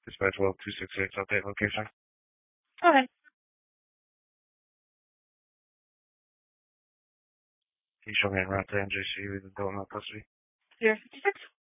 Dispatch well 268, update location. Go ahead. Can you show me en route to NJC with adult male custody? 056.